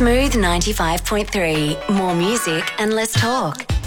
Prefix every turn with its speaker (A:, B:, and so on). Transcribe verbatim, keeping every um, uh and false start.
A: Smooth ninety-five point three. More music and less talk.